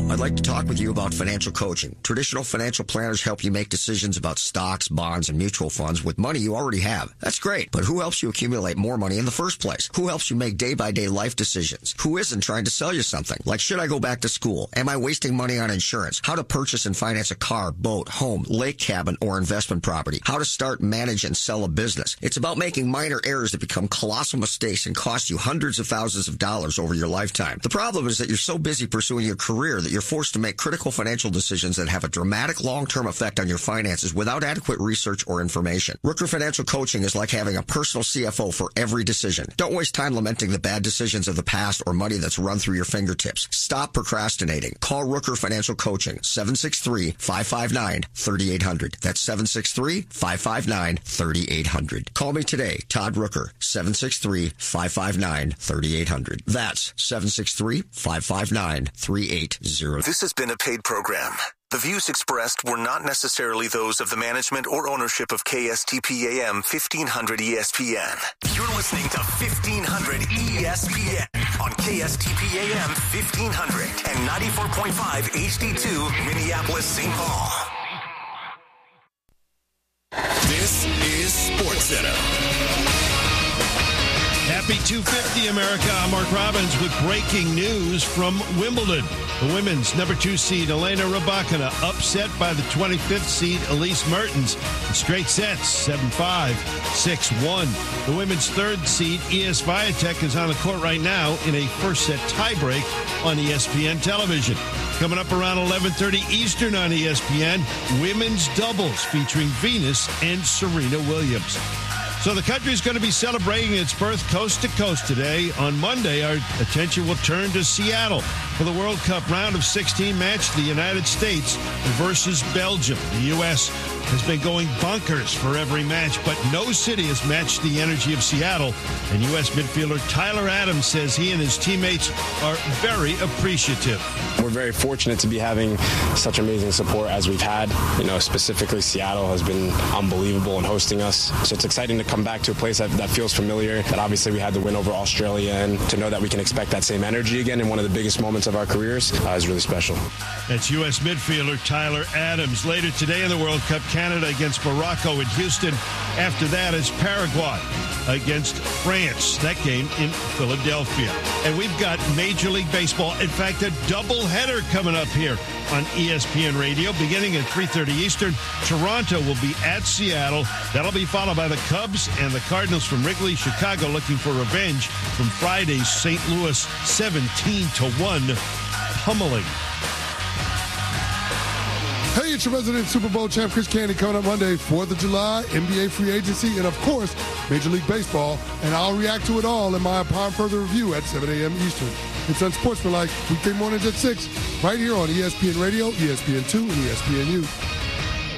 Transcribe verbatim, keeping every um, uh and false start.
I'd like to talk with you about financial coaching. Traditional financial planners help you make decisions about stocks, bonds, and mutual funds with money you already have. That's great, but who helps you accumulate more money in the first place? Who helps you make day-by-day life decisions? Who isn't trying to sell you something? Like, should I go back to school? Am I wasting money on insurance? How to purchase and finance a car, boat, home, lake cabin, or investment property? How to start, manage, and sell a business? It's about making minor errors that become colossal mistakes and cost you hundreds of thousands of dollars over your lifetime. The problem is that you're so busy pursuing your career that you're forced to make critical financial decisions that have a dramatic long-term effect on your finances without adequate research or information. Rooker Financial Coaching is like having a personal C F O for every decision. Don't waste time lamenting the bad decisions of the past or money that's run through your fingertips. Stop procrastinating. Call Rooker Financial Coaching, seven six three, five five nine, three eight zero zero. That's seven six three, five five nine, three eight zero zero. Call me today, Todd Rooker, seven six three, five five nine, three eight zero zero. That's seven six three, five five nine, three eight zero zero. This has been a paid program. The views expressed were not necessarily those of the management or ownership of K S T P A M fifteen hundred E S P N. You're listening to fifteen hundred E S P N on K S T P A M fifteen hundred and ninety-four point five H D two, Minneapolis, Saint Paul. This is SportsCenter. Happy two fifty, America. I'm Mark Robbins with breaking news from Wimbledon. The women's number two seed, Elena Rybakina, upset by the twenty-fifth seed, Elise Mertens, in straight sets, seven five, six one. The women's third seed, E S Swiatek, is on the court right now in a first-set tiebreak on E S P N television. Coming up around eleven thirty Eastern on E S P N, women's doubles featuring Venus and Serena Williams. So the country's going to be celebrating its birth coast to coast today. On Monday, our attention will turn to Seattle for the World Cup round of sixteen match, the United States versus Belgium. The U S has been going bonkers for every match, but no city has matched the energy of Seattle. And U S midfielder Tyler Adams says he and his teammates are very appreciative. We're very fortunate to be having such amazing support as we've had. You know, specifically Seattle has been unbelievable in hosting us. So it's exciting to come back to a place that, that feels familiar, that obviously we had the win over Australia, and to know that we can expect that same energy again in one of the biggest moments of our careers uh, is really special. That's U S midfielder Tyler Adams. Later today in the World Cup, Canada against Morocco in Houston. After that is Paraguay against France. That game in Philadelphia. And we've got Major League Baseball. In fact, a doubleheader coming up here on E S P N Radio beginning at three thirty Eastern. Toronto will be at Seattle. That'll be followed by the Cubs and the Cardinals from Wrigley. Chicago looking for revenge from Friday's Saint Louis seventeen to one pummeling. Hey, it's your resident Super Bowl champ, Chris Candy, coming up Monday, fourth of July, N B A free agency, and, of course, Major League Baseball. And I'll react to it all in my Upon Further Review at seven a.m. Eastern. It's Unsportsmanlike, weekday mornings at six, right here on E S P N Radio, E S P N two, and E S P N U.